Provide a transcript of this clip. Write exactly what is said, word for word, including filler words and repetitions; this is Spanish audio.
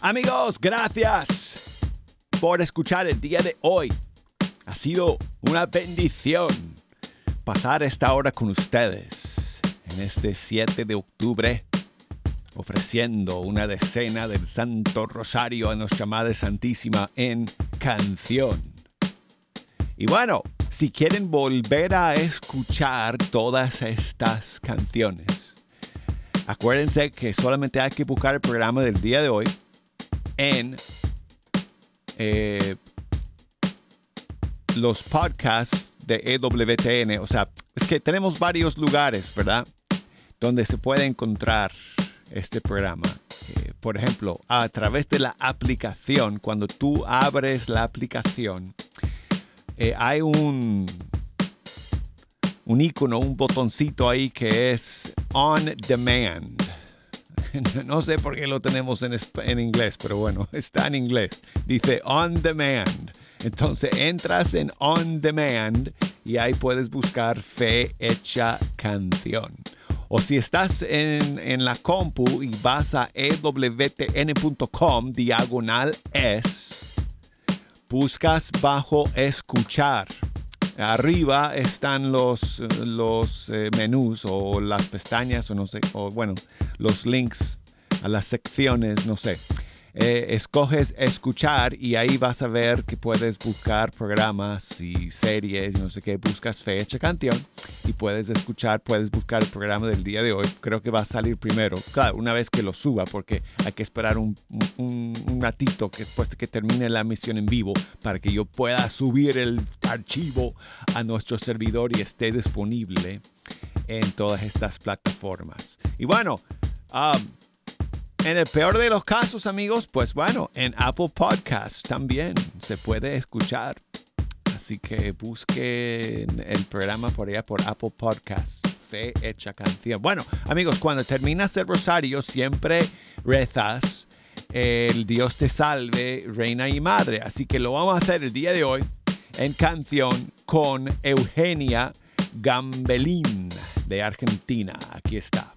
Amigos, gracias por escuchar el día de hoy. Ha sido una bendición pasar esta hora con ustedes en este siete de octubre, ofreciendo una decena del Santo Rosario a nuestra Madre Santísima en canción. Y bueno, si quieren volver a escuchar todas estas canciones, acuérdense que solamente hay que buscar el programa del día de hoy en eh, los podcasts de E W T N. O sea, es que tenemos varios lugares, ¿verdad?, donde se puede encontrar este programa. Eh, por ejemplo, a través de la aplicación, cuando tú abres la aplicación, eh, hay un, un icono, un botoncito ahí que es On Demand. No sé por qué lo tenemos en, en inglés, pero bueno, está en inglés. Dice On Demand. Entonces entras en On Demand y ahí puedes buscar Fe Hecha Canción. O si estás en, en la compu y vas a ewtn.com diagonal es, buscas bajo escuchar. Arriba están los, los eh, menús o las pestañas o no sé, o bueno, los links a las secciones, no sé. Eh, escoges escuchar y ahí vas a ver que puedes buscar programas y series y no sé qué. Buscas Fe Hecha Canción y puedes escuchar, puedes buscar el programa del día de hoy. Creo que va a salir primero, claro, una vez que lo suba, porque hay que esperar un, un, un ratito que después de que termine la emisión en vivo para que yo pueda subir el archivo a nuestro servidor y esté disponible en todas estas plataformas. Y bueno, um, en el peor de los casos, amigos, pues bueno, en Apple Podcasts también se puede escuchar. Así que busquen el programa por allá por Apple Podcasts, Fe Hecha Canción. Bueno, amigos, cuando terminas el rosario, siempre rezas el Dios te salve, Reina y Madre. Así que lo vamos a hacer el día de hoy en canción con Eugenia Gambelín de Argentina. Aquí está.